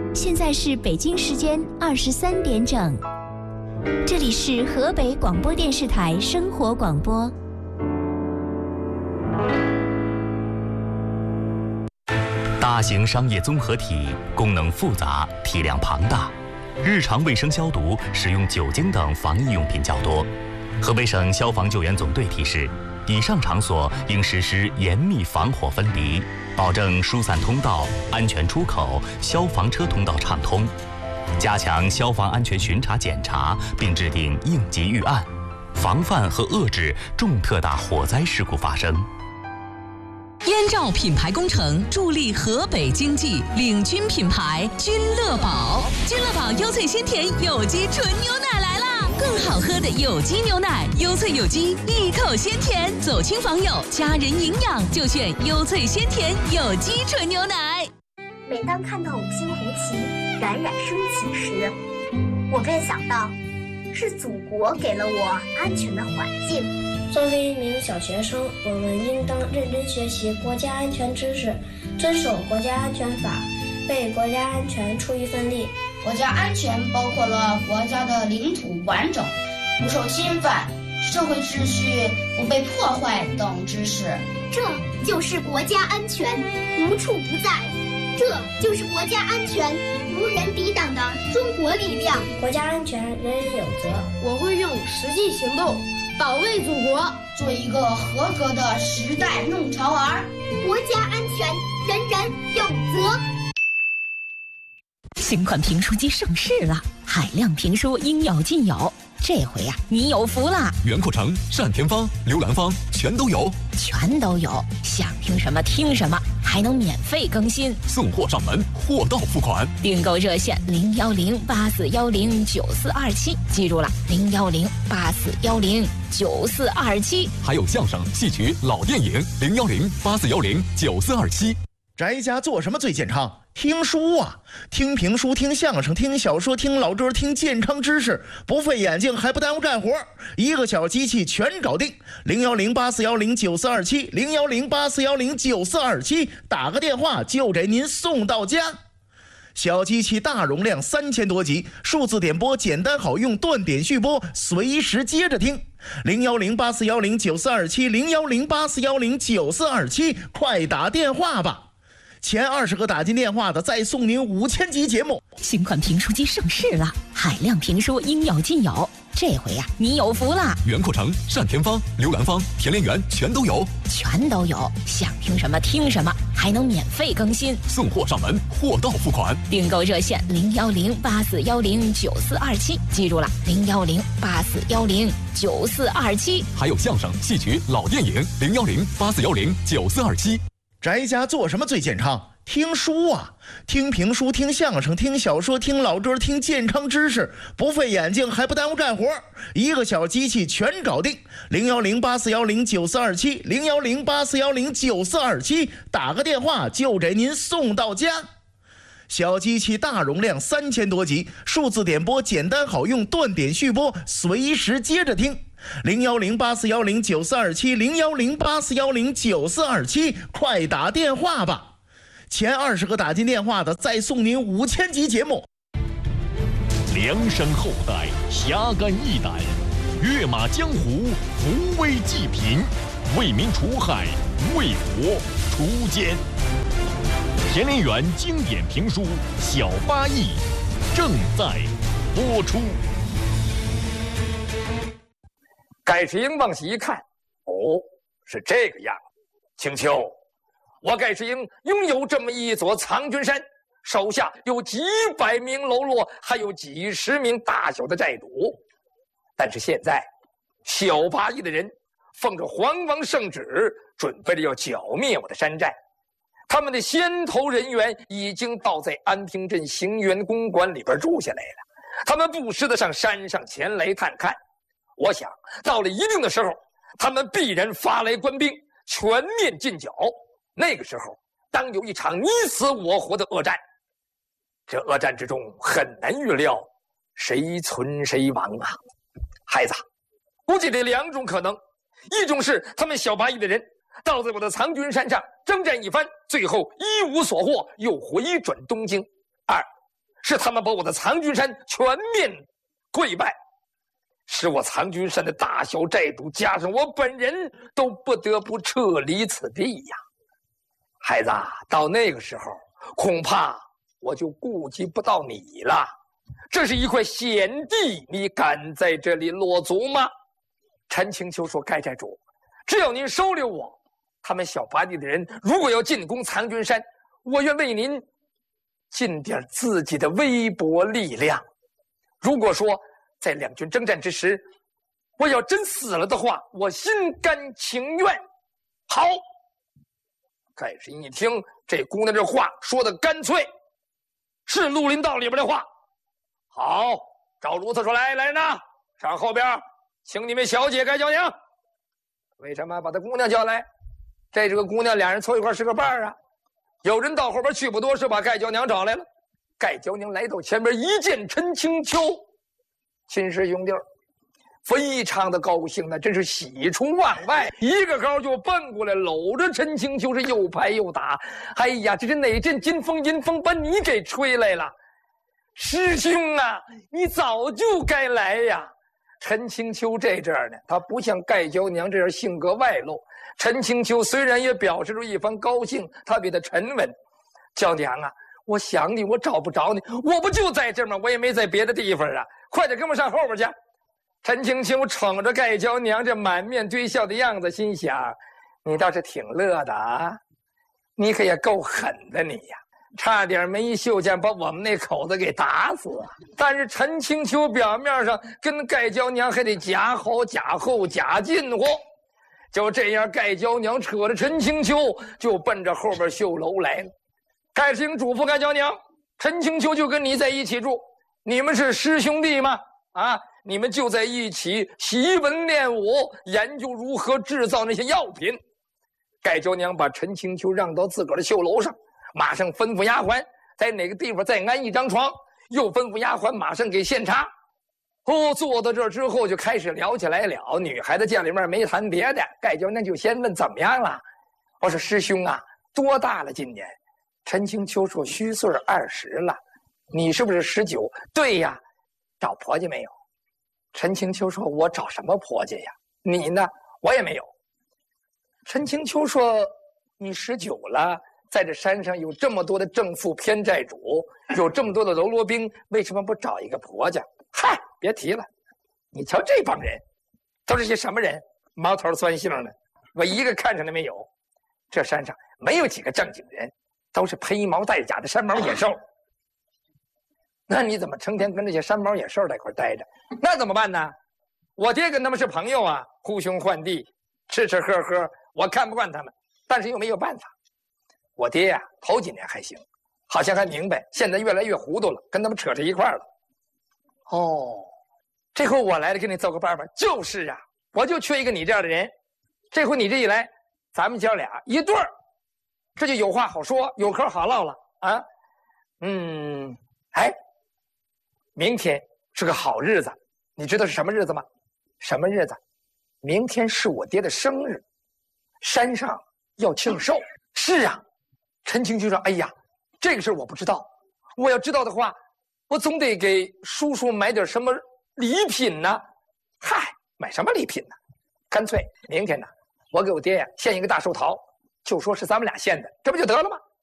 现在是北京时间23点整，这里是河北广播电视台生活广播。 大型商业综合体功能复杂，体量庞大，日常卫生消毒使用酒精等防疫用品较多。河北省消防救援总队提示，以上场所应实施严密防火分离，保证疏散通道、安全出口、消防车通道畅通，加强消防安全巡查检查，并制定应急预案，防范和遏制重特大火灾事故发生。 燕赵品牌工程助力河北经济，领军品牌君乐宝。君乐宝优萃鲜甜有机纯牛奶来啦！更好喝的有机牛奶，优萃有机，一口鲜甜，走亲访友，家人营养就选优萃鲜甜有机纯牛奶。 每当看到5星红旗冉冉升起时，我便想到，是祖国给了我安全的环境。 作为一名小学生，我们应当认真学习国家安全知识，遵守国家安全法，为国家安全出一份力。 国家安全包括了国家的领土完整、不受侵犯、社会秩序不被破坏等知识。 这就是国家安全，无处不在。这就是国家安全无人抵挡的中国力量。 国家安全人人有责， 我会用实际行动保卫祖国， 做一个合格的时代弄潮儿。 国家安全人人有责。 新款评书机上市了，海量评书应有尽有。这回呀，你有福了！ 袁阔成、单田芳、刘兰芳全都有， 想听什么听什么，还能免费更新， 送货上门，货到付款。 订购热线01084109427，记住了01084109427。 还有相声、戏曲、老电影01084109427。 宅家做什么最健康？听书啊，听评书，听相声，听小说，听老歌，听健康知识，不费眼睛还不耽误干活，一个小机器全搞定。01084109427 01084109427，打个电话就给您送到家。小机器大容量3000多集，数字点播简单好用，断点续播，随时接着听。01084109427 01084109427，快打电话吧。前20个打进电话的再送您5000集节目。 新款评书机上市了，海量评书应有尽有。这回呀，你有福了！ 袁阔成、单田芳、刘兰芳、田连元全都有，想听什么听什么，还能免费更新，送货上门，货到付款。 订购热线01084109427，记住了01084109427。 还有相声、戏曲、老电影01084109427。 宅家做什么最健康？听书啊，听评书，听相声，听小说，听老歌，听健康知识，不费眼睛还不耽误干活，一个小机器全搞定。01084109427 01084109427，打个电话就给您送到家。小机器大容量3000多集，数字点播简单好用，断点续播，随时接着听。01084109427 01084109427，快打电话吧。前20个打进电话的再送您5000集节目。 量身厚待，侠肝义胆，跃马江湖，扶危济贫，为民除害，为国除奸。田连元经典评书《小八义》正在播出。 盖世英往西一看，哦，是这个样子。青丘，我盖世英拥有这么一座苍君山，手下有几百名喽啰，还有几十名大小的寨主。但是现在，小八义的人奉着皇王圣旨，准备着要剿灭我的山寨。他们的先头人员已经到在安平镇行辕公馆里边住下来了，他们不时地上山上前来探看。我想到了一定的时候，他们必然发来官兵，全面进剿。那个时候当有一场你死我活的恶战，这恶战之中很难预料谁存谁亡啊。孩子，估计这2种可能，一种是他们小八义的人到在我的苍君山上征战一番，最后一无所获，又回转东京；二是他们把我的藏军山全面溃败，使我藏军山的大小寨主加上我本人都不得不撤离此地呀。孩子，到那个时候，恐怕我就顾及不到你了。这是一块险地，你敢在这里落足吗？陈清秋说：“盖寨主，只要您收留我，他们小八地的人如果要进攻藏军山，我愿为您尽点自己的微薄力量。如果说在两军征战之时，我要真死了的话，我心甘情愿。”好，盖世英一听这姑娘这话说的干脆，是绿林道里边的话。好，赵如此说：“来人呐，上后边请你们小姐盖娇娘。”为什么把她姑娘叫来？这个姑娘俩人凑一块是个伴儿啊。有人到后边去不多时，把盖娇娘找来了。盖娇娘来到前边，一见陈清秋，亲师兄弟儿，非常的高兴，那真是喜出望外，一个高就奔过来，搂着陈清秋是又拍又打。哎呀，这是哪阵金风阴风把你给吹来了？师兄啊，你早就该来呀！陈清秋这阵儿呢，他不像盖娇娘这样性格外露。陈清秋虽然也表示出一番高兴，他比他沉稳。娇娘啊，我想你，我找不着你，我不就在这儿吗？我也没在别的地方啊！快点跟我上后边去。陈清秋宠着盖娇娘这满面堆笑的样子，心想：你倒是挺乐的啊，你可也够狠的你呀！差点没一袖剑把我们那口子给打死啊！但是陈清秋表面上跟盖娇娘还得假好假厚假近乎。就这样，盖娇娘扯着陈清秋就奔着后边绣楼来了。盖世英嘱咐盖娇娘：“陈清秋就跟你在一起住，你们是师兄弟吗？啊，你们就在一起习文练武，研究如何制造那些药品。”盖娇娘把陈清秋让到自个儿的绣楼上，马上吩咐丫鬟在哪个地方再安一张床，又吩咐丫鬟马上给献茶。坐到这儿之后就开始聊起来了。女孩子见里面没谈别的，盖娇娘就先问怎么样了。我说：“师兄啊，多大了今年？”陈清秋说：“虚岁20了。”你是不是19？对呀。找婆家没有？陈清秋说：“我找什么婆家呀？你呢？我也没有。”陈清秋说：“你19了，在这山上有这么多的正副偏寨主，有这么多的喽啰兵，为什么不找一个婆家？”嗨，别提了，你瞧这帮人，都是些什么人？毛头酸性的，我一个看上的没有。这山上没有几个正经人，都是披毛戴甲的山毛野兽。那你怎么成天跟这些山毛野兽在一块待着？那怎么办呢？我爹跟他们是朋友啊，呼兄唤弟，吃吃喝喝，我看不惯他们，但是又没有办法。我爹呀，头几年还行，好像还明白，现在越来越糊涂了，跟他们扯在一块了。哦，这回我来了，给你奏个办法。就是啊，我就缺一个你这样的人。这回你这一来，咱们姐俩一对儿，这就有话好说，有嗑好唠了啊。哎，明天是个好日子，你知道是什么日子吗？什么日子？明天是我爹的生日，山上要庆寿。是啊，陈清秋说：“哎呀，这个事我不知道，我要知道的话，我总得给叔叔买点什么礼品呢。”嗨，买什么礼品呢？干脆明天呢，我给我爹呀献一个大寿桃，就说是咱们俩献的，这不就得了吗？